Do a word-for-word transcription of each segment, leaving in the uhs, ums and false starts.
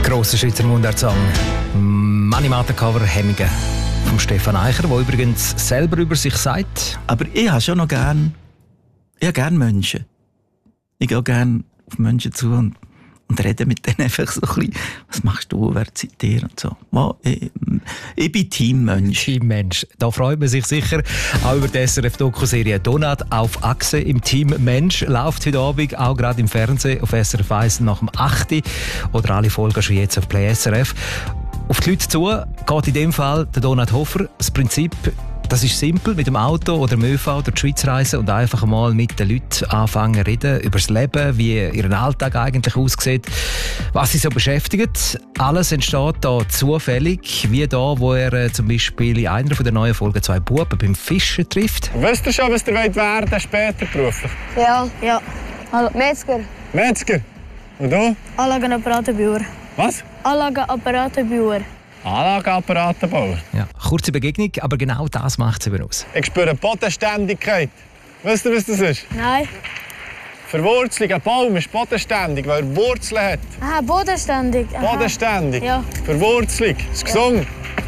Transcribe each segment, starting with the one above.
Grosser Schweizer Mundartsong. Animator-Cover Hemmingen von Stefan Eicher, der übrigens selber über sich sagt. Aber ich habe schon noch gern, ich habe gern Menschen. Ich gehe gerne auf Menschen zu und, und rede mit denen einfach so ein bisschen, was machst du, wer seid ihr und so. Wow, ich, ich bin Teammensch. Teammensch. Da freut man sich sicher auch über die S R F-Doku-Serie «Donut auf Achse» im Team Mensch. Läuft heute Abend auch gerade im Fernsehen auf S R F eins nach dem acht oder alle Folgen schon jetzt auf Play S R F. Auf die Leute zu geht in dem Fall der Donat Hofer. Das Prinzip, das ist simpel, mit dem Auto oder dem ÖV durch die Schweiz reisen und einfach mal mit den Leuten anfangen zu reden über das Leben, wie ihr Alltag eigentlich aussieht, was sie so beschäftigt. Alles entsteht da zufällig, wie da, wo er äh, zum Beispiel in einer der neuen Folgen zwei Buben beim Fischen trifft. Wisst ihr schon, was ihr wollt werden später beruflich? Ja, ja. Also, Metzger. Metzger. Und du? Anlagenapparatenbauer. Was? Anlagenapparatenbauer. Anlageapparatenbauer. Ja, kurze Begegnung, aber genau das macht es eben aus. Ich spüre Bodenständigkeit. Wisst ihr, was das ist? Nein. Verwurzelung. Ein Baum ist bodenständig, weil er Wurzeln hat. Aha, bodenständig. Aha. Bodenständig. Ja. Verwurzelung. Ist gesungen.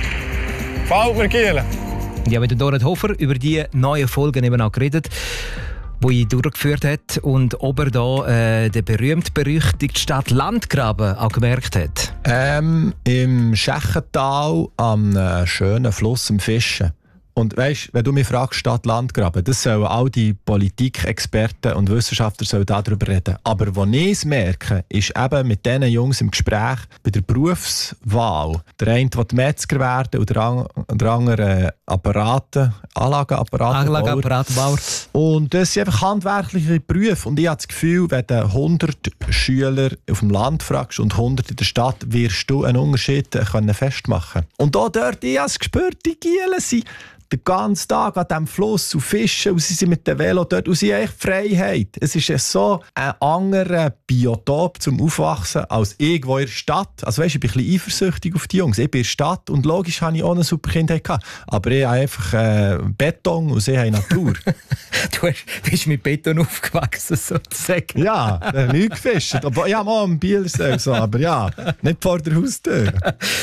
Gefällt mir, Giele. Ich habe mit Donat Hofer über die neuen Folgen eben auch geredet, die ich durchgeführt hat und ob er da äh, den berühmt-berüchtigten Stadt Landgraben auch gemerkt hat. Ähm, im Schächental am äh, schönen Fluss im Fischen. Und weisst, wenn du mich fragst, Stadt Landgraben, das sollen all die Politikexperten und Wissenschaftler sollen darüber reden. Aber wo ich es merke, ist eben mit diesen Jungs im Gespräch bei der Berufswahl. Der eine will Metzger werden und der, an, der andere äh, Apparate, Anlageapparatenbauer. Anlageapparatenbauer. Und das sind einfach handwerkliche Berufe. Und ich habe das Gefühl, wenn du hundert Schüler auf dem Land fragst und hundert in der Stadt, wirst du einen Unterschied können festmachen. Und auch dort, ich habe es gespürt, die Gielen sind den ganzen Tag an diesem Fluss und fischen und sie sind mit dem Velo dort und sie haben echt Freiheit. Es ist so ein anderer Biotop zum Aufwachsen als irgendwo in der Stadt. Also weißt, ich bin ein bisschen eifersüchtig auf die Jungs. Ich bin in der Stadt und logisch hatte ich auch eine super Kindheit gehabt. Aber ich habe einfach äh, Beton und sie haben Natur. Du bist mit Beton aufgewachsen, sozusagen. Ja, nicht gefischt. Ich habe mal am Bielersee so, aber ja, nicht vor der Haustür.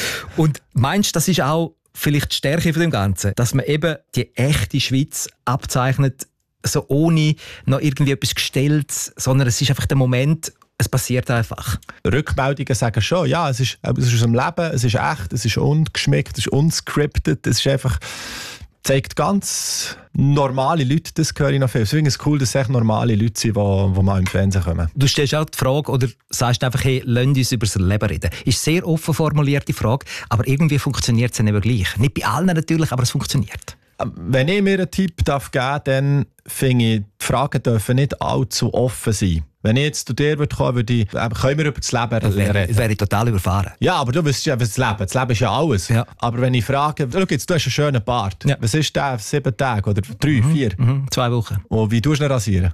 Und meinst du, das ist auch vielleicht die Stärke von dem Ganzen, dass man eben die echte Schweiz abzeichnet, so ohne noch irgendwie etwas Gestelltes, sondern es ist einfach der Moment, es passiert einfach. Rückmeldungen sagen schon, ja, es ist, es ist aus dem Leben, es ist echt, es ist ungeschmeckt, es ist unscripted, es ist einfach, zeigt ganz normale Leute, das höre ich noch viel. Deswegen ist es cool, dass es echt normale Leute sind, die, die mal im Fernsehen kommen. Du stellst auch die Frage, oder sagst einfach, hey, lass uns über das Leben reden. Ist eine sehr offen formulierte Frage, aber irgendwie funktioniert es dann eben gleich. Nicht bei allen natürlich, aber es funktioniert. Wenn ich mir einen Tipp darf geben darf, dann finde ich, die Fragen dürfen nicht allzu offen sein. Wenn ich jetzt zu dir würde kommen, würde ich, äh, können wir über das Leben reden? Das wäre ich total überfahren. Ja, aber du wüsstest ja, das Leben. Das Leben ist ja alles. Ja. Aber wenn ich frage, schau jetzt, du hast einen schönen Bart. Ja. Was ist der? Sieben Tage oder drei, mhm. vier? Mhm. Zwei Wochen. Und wie tust du ihn rasieren?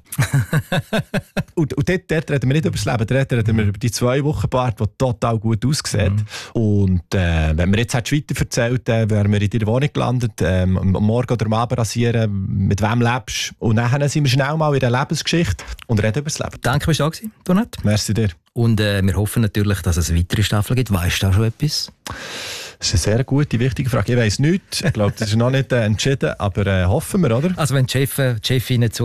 und und dort, dort reden wir nicht über das Leben, dort reden wir über die zwei Wochen Bart, der total gut aussieht. Mhm. Und äh, wenn wir jetzt weiter erzählt, äh, wären wir in deiner Wohnung gelandet, äh, am Morgen oder am Abend rasieren, mit wem lebst du? Und dann sind wir schnell mal in der Lebensgeschichte und reden über das Leben. Danke, bist du da gewesen, Donat. Merci dir. Und äh, wir hoffen natürlich, dass es weitere Staffeln gibt. Weißt du da schon etwas? Das ist eine sehr gute, wichtige Frage. Ich weiss nichts. Ich glaube, das ist noch nicht äh, entschieden, aber äh, hoffen wir, oder? Also wenn die Chefin zu